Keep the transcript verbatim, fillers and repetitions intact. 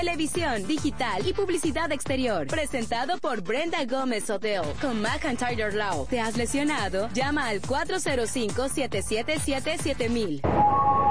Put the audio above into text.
televisión, digital y publicidad exterior. Presentado por Brenda Gómez Odell con McIntyre Law. ¿Te has lesionado? Llama al cuatro cero cinco, siete siete siete, siete mil.